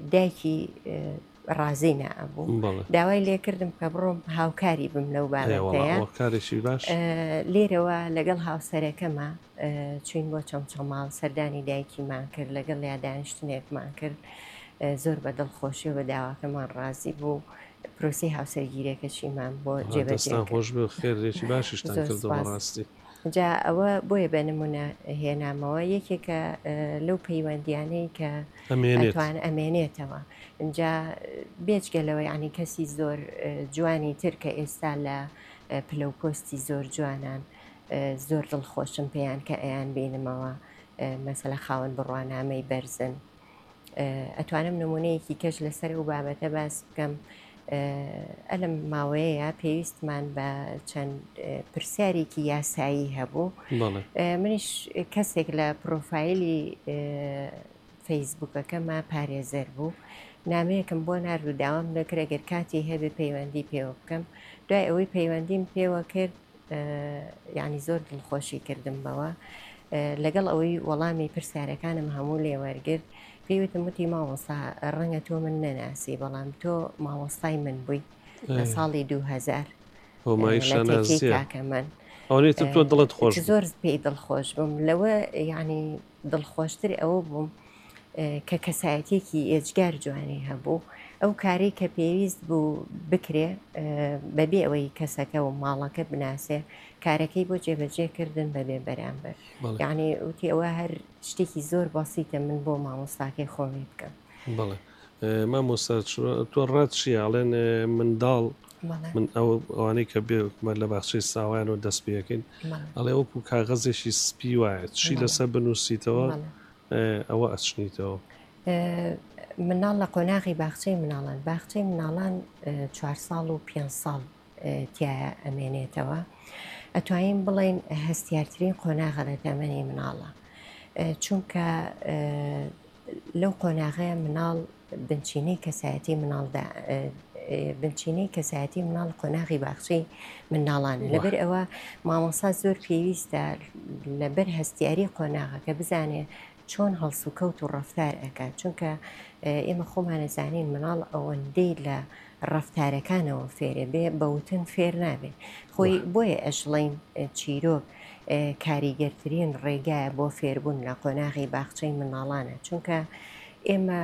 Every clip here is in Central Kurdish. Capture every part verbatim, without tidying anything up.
دایکی ڕازی نەبوو داوای لێکردم کە بڕۆم هاوکاری بم لەو بابەتەیە کارێکی باش لێرەوە لەگەڵ هاوسەرەکەمە چوین بۆ چەمچەماڵ سەردانی دایکیمان کرد لەگەڵ یا دانیشتنێکمان کرد زۆر بە دڵخۆشی و بە داواکەمان ڕازی بوو پرۆسی هاوسەرگیرێکەکەشیمان بۆ جێبەجێ خۆش خێرێکی باشیشتان کردەوە ڕاستی جا ئەوە بۆیە بە نمونە هێنامەوە یەکێکە لەو پەیوەندیانەی کە ئەتوان ئەمێنێتەوە اینجا بێجگەلەوە ینی کەسی زۆر جوانی تر کە ئێستا لە پلەپۆستی زۆر جوانان زۆر دڵخۆشم پێیان کە ئەیان بینمەوە مەسەلە خاوەن بڕوانامەی بەرزن ئەتوانم نمونەیەکی کەش لەسەر و بابەتە باس بکەم ئەلم ماوەیە پێویستمان بە چەند پرسیارێکی یاسایی هەبوو منیش کەسێک لە پرۆفایلی فەیسبوکەکەمە پارێزەر بوو نامەیەکم بۆ نردوو داوام دەکرێت گەر کاتی هەبێ پەیوەندی پێوە بکەم دوای ئەوەی پەیوەندیم پێوە کرد یعنی زۆر دڵخۆشی کردم بەوە لەگەڵ ئەوەی وەڵامی پرسیارەکانم هەموو لێوەرگرت پێوتم وتی مامۆستا ڕەنگە تۆ من نەناسی بەڵام تۆ مامۆستای من بووی لە ساڵی دووهەزار تاکە من تۆ دڵت خۆش زۆر پێی دڵخۆش بووم لەوە یعنی دڵخۆشتر ئەوە بووم کە کەسایەتێکی ئێجگار جوانی هەبوو ئەو کاری کە پێویست بوو بکرێ بەبێ ئەوەی کەسەکە و ماڵەکە بناسێ کارەکەی بۆ جێبەجێکردن بەبێ بەرامبەر یعنی وتی ئەوە هەر شتێکی زۆر بەسیتە من بۆ مامۆستاکەی خۆمی بکەم بەڵێ مامۆستا تۆ ڕەت چیاڵێن منداڵ من ئەو ئەوانەی کە بێمە لە باخچەی ساوایان و دەست پێەکەین ئەڵێ وەکو کاغەزێکی سپی وایە چی لەسەر بنووسیتەوە ئەوە ئەچنیتەوە مناڵ لە قۆناغی باخچەی مناڵان باخچەی مناڵان چوار ساڵ و پێنج ساڵ تایە ئەمێنێتەوە ئەتوانین بڵێن هەستیارترین قۆناغە لە تەمەنی مناڵە چونکە لەو قۆناغەیە مناڵ بنچینەی کەسایەتی مناڵدا بنچینەی کەسایەتی مناڵ قۆناغی باخچەی مناڵانە لەبەر ئەوە مامۆستا زۆر پێویستە لەبەر هەستیاری قۆناغەکە بزانێ چۆن هەڵس و کەوت و ڕەفتار ئەکات چونکە ئێمە خۆمانەزانین مناڵ ئەوەندەی لە ڕەفتارەکانەوە فێرە بێ بەوتن فێر نابێت خۆی بۆیە ئەشڵین چیرۆک کاریگەرترین ڕێگایە بۆ فێربوون لە قۆناغی باخچەی مناڵانە چونکە ئێمە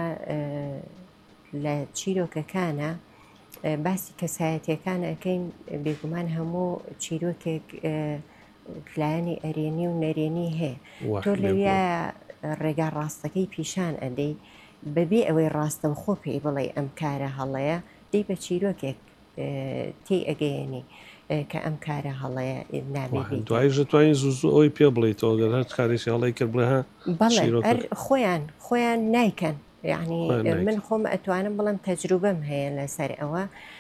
لە چیرۆکەکانە باسی کەسایەتیەکان ئەەکەین بێگومان هەموو چیرۆکێک لایەنی ئەرێنی و نەرێنی هەیە تۆ لەویە ڕێگا ڕاستەکەی پیشان ئەدەی بەبێ ئەوەی ڕاستەوخۆ پێی بڵێ ئەم کارە هەڵەیە دەی بە چیرۆکێک تێی ئەگەیەنی کە ئەم کارە هەڵەیە نابێت دوایژە توانین زوو ئەوی پێ بڵێیتەوە گەر هەر کارێکی هەڵی کرد بڵێ بەڵێ خۆیان خۆیان نایکەن یعنی من خۆم ئەتوانم بڵم تەجروبەم هەیە لەسەر ئەوە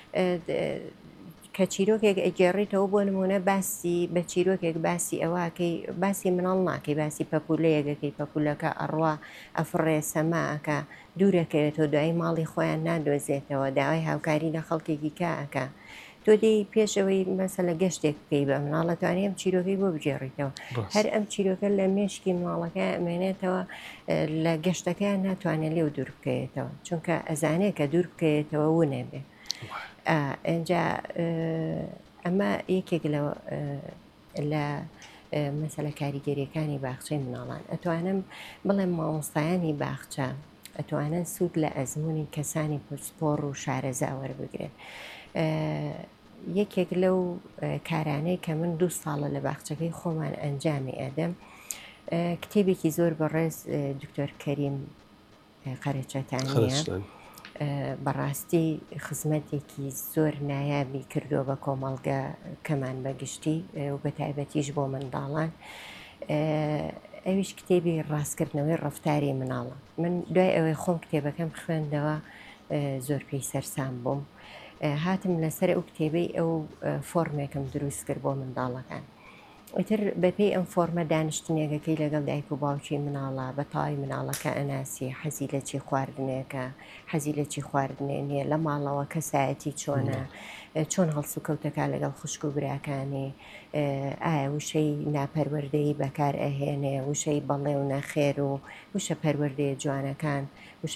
کە چیرۆکێک ئەگەڕێتەوە بۆ نمونە باسی بە چیرۆکێک باسی ئەوەکەی باسی مناڵ ناکەی باسی پەپولەیەکەکەی پەپولەکە ئەڕوا ئەفڕێ سەماکە دوورەکەوێتەوە دوای ماڵی خۆیان نادۆزێتەوە داوای هاوکاری لە خەڵکێکی کاکە تۆ دەی پێشەوەی مەسەلە گەشتێک پێی بە مناڵەتوانێ ئەم چیرۆکەی بۆ بگێڕیتەوە هەر ئەم چیرۆکە لە مێشکی مناڵەکە ئەمێنێتەوە لە گەشتەکەیان ناتوانێت لێو دوور بکەوێتەوە چونکە ئەزانێت کە دوور بکەوێتەوە ونێ بێ ئەجا ئەمە یەکێک لە مەسەلە کاریگەریەکانی باخچەی مناڵان ئەتوانم بڵێم مامۆستایانی باخچە ئەتوانن سوود لە ئەزمموی کەسانی پسپۆڕ و شارەزا وەربگرێت یەکێک لەو کارانەی کە من دوو ساڵە لە باخچەکەی خۆمان ئەنجامی ئەدەم کتێبێکی زۆر بەڕێز دکتۆر کەریم قەرەچەتانیە بەڕاستی خزمەتێکی زۆر نایابی کردووە بە کۆمەڵگە کەمان بەگشتی و بە تایبەتیش بۆ منداڵان ئەویش کتێبی ڕاستکردنەوەی ڕەفتاری مناڵە من دوای ئەوەی خۆم کتێبەکەم خوێندەوە زۆر پێی سەرسام بووم هاتم لەسەر ئەو کتێبەی ئەو فۆرمێکم دروست کرد بۆ منداڵەکان ئیتر بەپێی ئەم فۆرمە دانیشتنێکەکەی لەگەڵ دایک و باوکی مناڵە بە تاوای مناڵەکە ئەناسی حەزی لە چی خواردنێکە حەزی لە چی خواردنێ نییە لە ماڵەوە کەسایەتی چۆنە چۆن هەڵس و کەوتەکە لەگەڵ خوشک و براکانی ئایا وشەی ناپەروەردەی بەکار ئەهێنێ وشەی بەڵێ و نەخێر و وشە پەروەردەیە جوانەکان